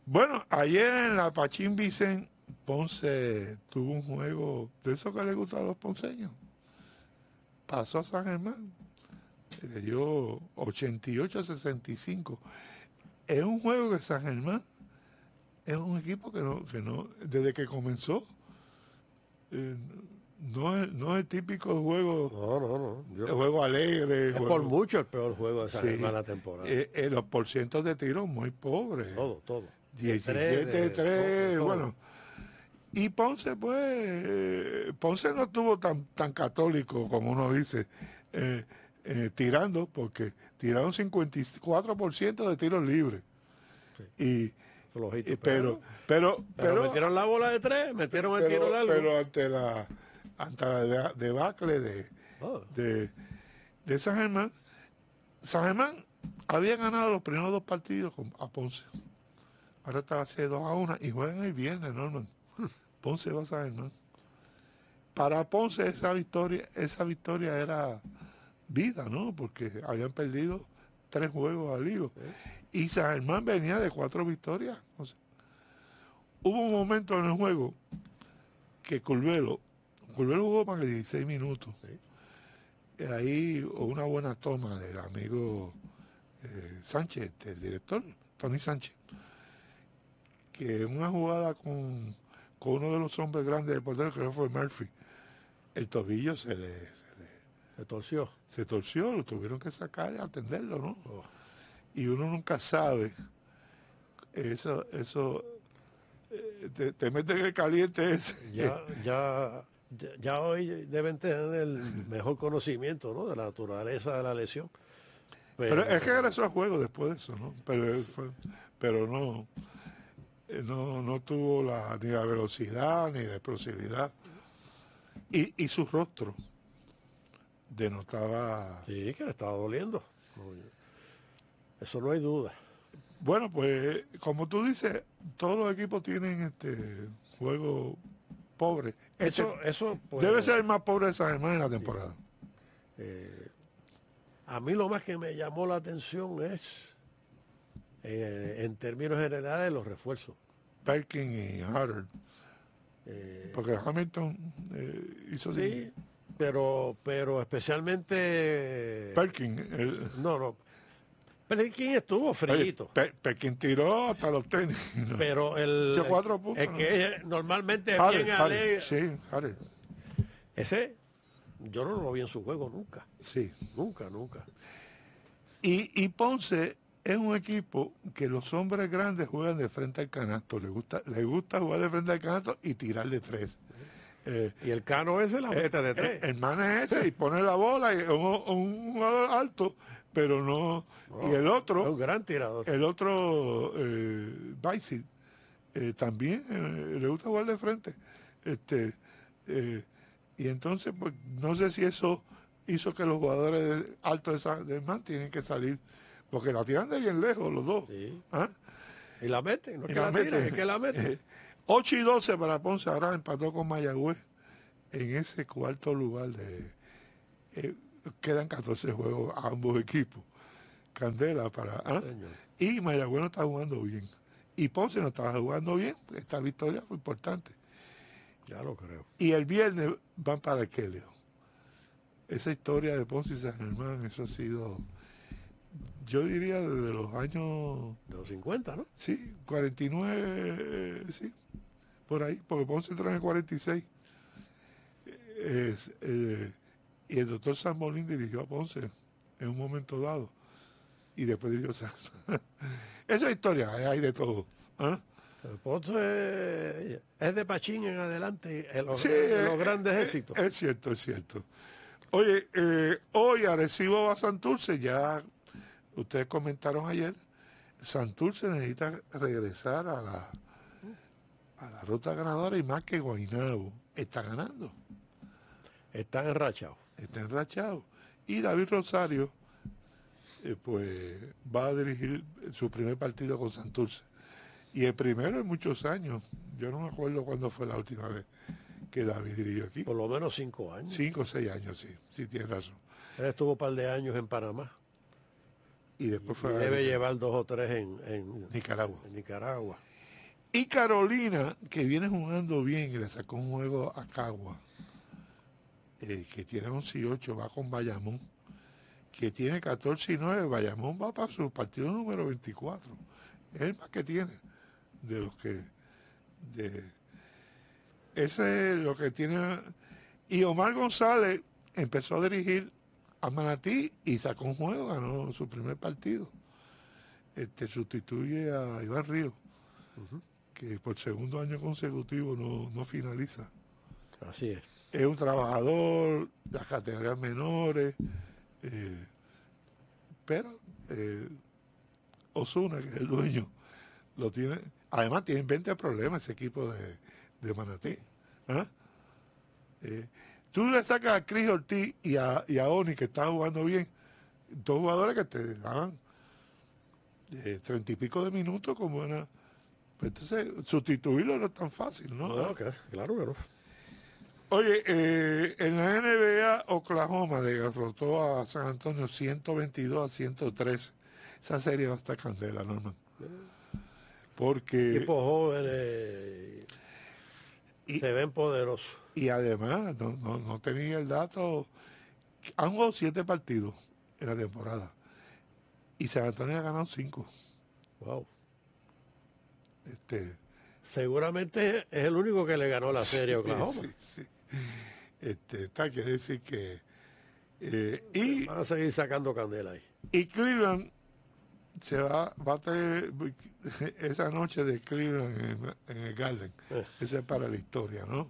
Bueno, ayer en la Pachín Vicen, Ponce tuvo un juego de eso que le gusta a los ponceños. Pasó a San Germán, le dio 88-65. Es un juego que San Germán es un equipo que no desde que comenzó, eh, no es el típico juego, No. el juego alegre, Es por mucho el peor juego de San Germán la temporada. los porcientos de tiro muy pobres. Todo. 17-3, todo. bueno. Y Ponce, pues, Ponce no estuvo tan católico como uno dice, tirando, porque tiraron 54% de tiros libres. Y, Flojito. pero metieron la bola de 3, metieron el tiro largo. Pero ante la debacle de San Germán había ganado los primeros 2 partidos a Ponce. Ahora está hace 2-1 y juegan el viernes, Norman. Ponce va a San Germán. Para Ponce esa victoria era vida, ¿no? Porque habían perdido 3 juegos al hilo. Y San Germán venía de 4 victorias. O sea, hubo un momento en el juego que Curvelo jugó más de 16 minutos. Sí. Ahí una buena toma del amigo Sánchez, el director, Tony Sánchez, que en una jugada con uno de los hombres grandes del portero, que fue Murphy, el tobillo se torció. Se torció, lo tuvieron que sacar y atenderlo, ¿no? Y uno nunca sabe. Eso te meten en el caliente ese. Ya hoy deben tener el mejor conocimiento, ¿no?, de la naturaleza de la lesión. Pero es que regresó a juego después de eso, ¿no? Pero no tuvo ni la velocidad ni la explosividad. Y su rostro denotaba... Sí, que le estaba doliendo. Eso no hay duda. Bueno, pues como tú dices, todos los equipos tienen juego pobre. Eso pues, debe ser el más pobre de San Germán en la temporada. A mí lo más que me llamó la atención es, en términos generales, los refuerzos. Perkin y Hatter. Porque Hamilton hizo... Sí, pero especialmente... Perkin. No. Perkin estuvo frito. Perkin tiró hasta los tenis. ¿No? Pero el 4 puntos, que normalmente Hatter, bien alegre. Sí, Hatter. Ese, yo no lo vi en su juego nunca. Sí. Nunca. Y Ponce es un equipo que los hombres grandes juegan de frente al canasto. Le gusta jugar de frente al canasto y tirar de 3. Y el Cano ese la mete de 3. El man es ese y pone la bola, y un jugador alto, pero no. Y el otro. Es un gran tirador. El otro, Bicey, también le gusta jugar de frente. Y entonces, pues, no sé si eso hizo que los jugadores altos del man tienen que salir, porque la tiran de bien lejos los dos. Sí. ¿Ah? Y la meten, no es que la tiran, es que la meten. 8-12 para Ponce, ahora empató con Mayagüez en ese cuarto lugar. Quedan 14 juegos a ambos equipos. Candela para... Y Mayagüez no está jugando bien. Y Ponce no estaba jugando bien. Esta victoria fue importante. Ya lo creo. Y el viernes van para el Keleo. Esa historia de Ponce y San Germán, eso ha sido... Yo diría desde los años... De los 50, ¿no? Sí, 49, sí, por ahí, porque Ponce entró en el 46. Y el doctor San Molín dirigió a Ponce en un momento dado. Y después dirigió a San... Esa historia, hay de todo. ¿Ah? Ponce es de Pachín en adelante, los grandes éxitos. Es cierto. Oye, hoy Arecibo va a Santurce, ya... Ustedes comentaron ayer, Santurce necesita regresar a la ruta ganadora, y más que Guaynabo está ganando. Está enrachado. Y David Rosario, pues va a dirigir su primer partido con Santurce. Y el primero en muchos años. Yo no me acuerdo cuándo fue la última vez que David dirigió aquí. Por lo menos 5 años. 5 o 6 años, sí, tienes razón. Él estuvo un par de años en Panamá. Y después fue debe llevar 2 o 3 en Nicaragua. Y Carolina, que viene jugando bien y le sacó un juego a Cagua, que tiene 11-8, va con Bayamón, que tiene 14-9. Bayamón va para su partido número 24. Es el más que tiene de los que... ese es lo que tiene. Y Omar González empezó a dirigir a Manatí y sacó un juego, ganó su primer partido. Sustituye a Iván Ríos, que por segundo año consecutivo no finaliza. Así es. Es un trabajador de las categorías menores, pero Osuna, que es el dueño, lo tiene. Además, tienen 20 problemas ese equipo de Manatí. ¿Ah? Tú le sacas a Cris Ortiz y a Oni, que está jugando bien, dos jugadores que te daban 30 y pico de minutos con buena. Pues entonces, sustituirlo no es tan fácil, ¿no? No, claro que no. Oye, en la NBA, Oklahoma derrotó a San Antonio 122-103. Esa serie va a estar candela, Norman. Porque... Equipos jóvenes se ven poderosos. Y además, no tenía el dato. Han jugado 7 partidos en la temporada. Y San Antonio ha ganado 5. Wow. Seguramente es el único que le ganó la serie a Oklahoma. Sí. Quiere decir que... van a seguir sacando candela ahí. Y Cleveland se va a tener esa noche de Cleveland en el Garden. Esa es para la historia, ¿no?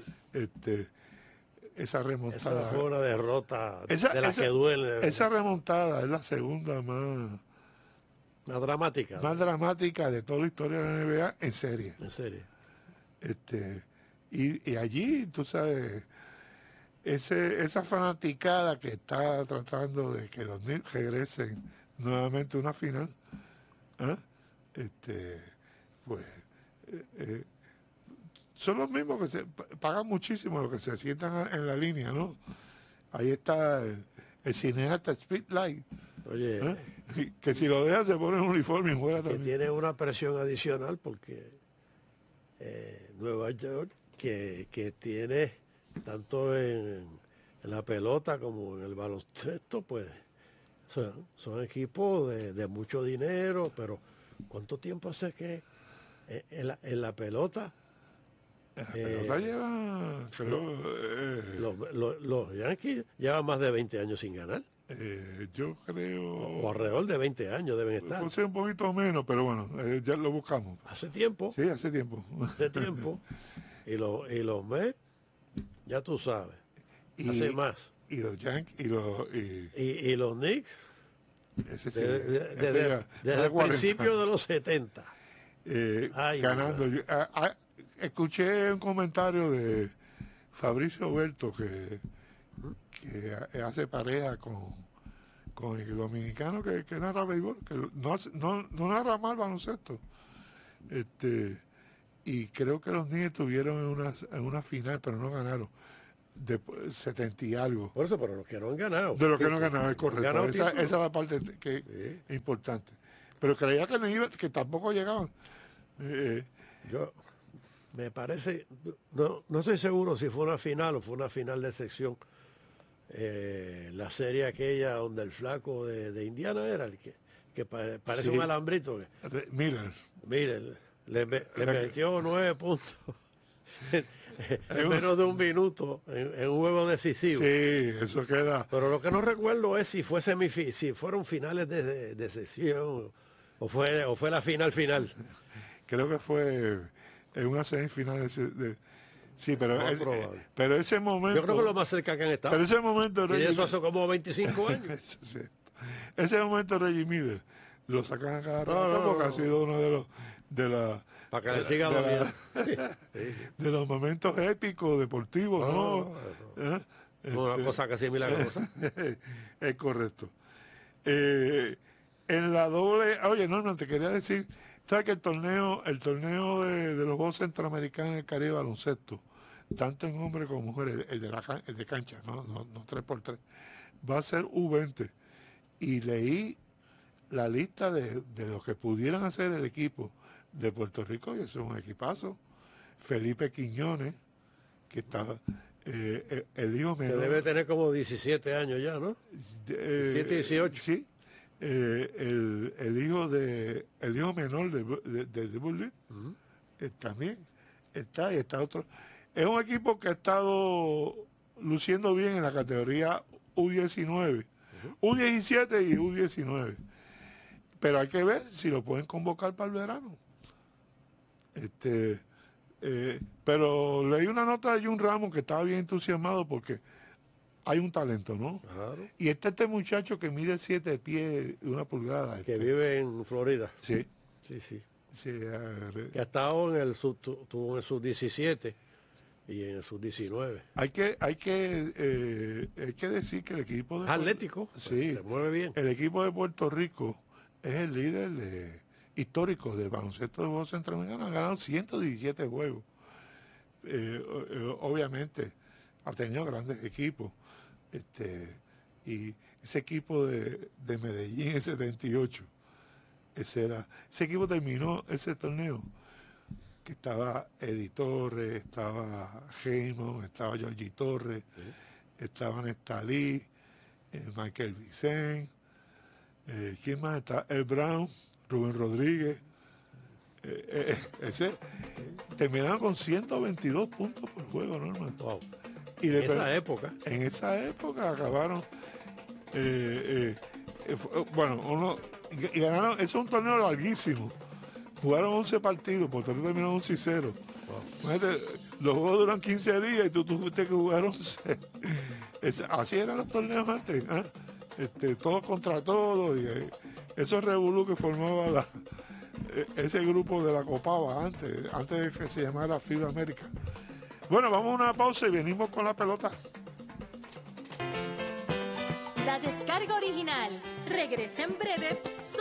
Esa remontada. Esa fue una derrota de la que duele. Esa remontada es la segunda más dramática. Más dramática de toda la historia de la NBA en serie. En serie. Y allí, tú sabes, esa fanaticada que está tratando de que los Knicks regresen nuevamente a una final, pues son los mismos que se pagan muchísimo, los que se sientan en la línea, ¿no? Ahí está el cineasta Spotlight. Oye, que si lo deja se pone un uniforme y juega que también. tiene una presión adicional porque Nueva York, que tiene tanto en la pelota como en el baloncesto, pues son equipos de mucho dinero, pero ¿cuánto tiempo hace que en la pelota? La pelota lleva, creo... los Yankees llevan más de 20 años sin ganar. Yo creo... O alrededor de 20 años deben estar. Puede ser un poquito menos, pero bueno, ya lo buscamos. Hace tiempo. Sí, hace tiempo. Hace tiempo. Y los Mets, ya tú sabes, hace más. Y los Yankees y los Knicks, desde el principio de los 70. Ganando. Escuché un comentario de Fabricio Berto que hace pareja con el dominicano que narra béisbol, que no narra mal baloncesto. Y creo que los Knicks estuvieron en una final, pero no ganaron. Después, 70 y algo. Por eso, pero los que no han ganado. De los que no han ganado, es correcto. Esa es la parte que es importante. Pero creía que tampoco llegaban. Yo me parece, no estoy seguro si fue una final o fue una final de sección. La serie aquella donde el flaco de Indiana era el que parece un alambrito. Miller le metió 9 puntos en menos de un minuto en un juego decisivo. Sí, eso queda. Pero lo que no recuerdo es si fue si fueron finales de sesión o fue la final. Creo que fue en una semifinal sí, pero ese momento... Yo creo que es lo más cerca que han estado. Pero ese momento... Y eso hace como 25 años. Ese momento Reggie Miller lo sacan a cada rato porque ha sido uno para que le siga doliendo. De los momentos épicos, deportivos, ¿no? Una cosa casi milagrosa. Es correcto. En la doble... Oye, no, te quería decir... ¿Sabes que el torneo de los Juegos Centroamericanos del Caribe baloncesto, tanto en hombres como mujeres, el de cancha, no 3x3, va a ser U20? Y leí la lista de los que pudieran hacer el equipo de Puerto Rico, y eso es un equipazo. Felipe Quiñones, que está el hijo Que menor. debe tener como 17 años ya, ¿no? 17, 18. Sí. El hijo menor de Burley también está, y está otro. Es un equipo que ha estado luciendo bien en la categoría U19, U17 y U19. Pero hay que ver si lo pueden convocar para el verano. Pero leí una nota de Jun Ramos que estaba bien entusiasmado porque hay un talento, ¿no? Claro. Y este muchacho que mide 7 pies y 1 pulgada. Que vive en Florida. Sí. Sí, sí. Sí, Que ha estado en el tuvo en sus 17 y en sus 19. hay que decir que el equipo de Es atlético, sí, se mueve bien. el equipo de Puerto Rico es el líder histórico del baloncesto de juegos centroamericanos. Han ganado 117 juegos. Obviamente ha tenido grandes equipos. Y ese equipo de Medellín en 78, ese equipo terminó ese torneo que estaba Eddie Torres, estaba Heyman, estaba Georgie Torres, estaban Estalí, Michael Vicente, ¿quién más está? El Brown, Rubén Rodríguez. Terminaron con 122 puntos por juego, Norman. Wow. Y En esa época. En esa época acabaron. Y ganaron. Eso es un torneo larguísimo. Jugaron 11 partidos, Puerto Rico terminó 11-0. Wow. Imagínate, los juegos duran 15 días y tú tuviste que jugar 11. Así eran los torneos antes. Todos contra todos. Y, esos revolú que formaba ese grupo de la Copaba antes de que se llamara FIBA América. Bueno, vamos a una pausa y venimos con la pelota. La descarga original regresa en breve.